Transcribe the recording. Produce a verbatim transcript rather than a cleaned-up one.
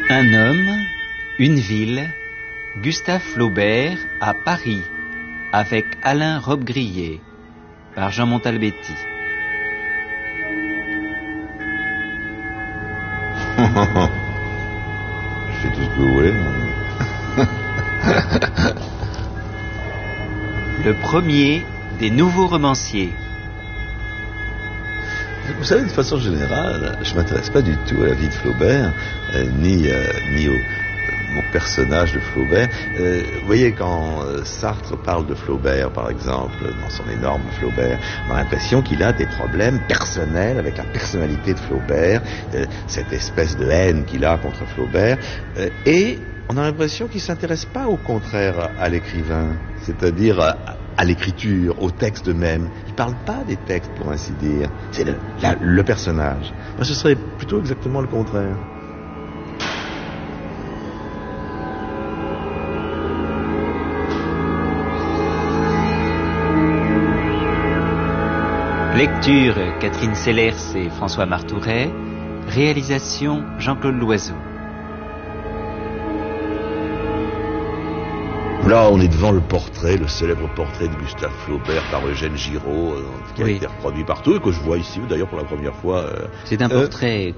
Un homme, une ville, Gustave Flaubert à Paris, avec Alain Robbe-Grillet, par Jean Montalbetti. Je fais tout ce que vous voulez. Le premier des nouveaux romanciers. Vous savez, de façon générale, je ne m'intéresse pas du tout à la vie de Flaubert, euh, ni, euh, ni au euh, mon personnage de Flaubert. Euh, vous voyez, quand euh, Sartre parle de Flaubert, par exemple, dans son énorme Flaubert, on a l'impression qu'il a des problèmes personnels avec la personnalité de Flaubert, euh, cette espèce de haine qu'il a contre Flaubert, euh, et on a l'impression qu'il ne s'intéresse pas au contraire à l'écrivain, c'est-à-dire à, à l'écriture, au texte même. Il ne parle pas des textes, pour ainsi dire. C'est le, la, le personnage. Moi, ce serait plutôt exactement le contraire. Lecture Catherine Sellers et François Martouret. Réalisation Jean-Claude Loiseau. Là, on est devant le portrait, le célèbre portrait de Gustave Flaubert par Eugène Giraud, euh, qui a Oui. été reproduit partout et que je vois ici, d'ailleurs, pour la première fois. Euh, C'est un euh, portrait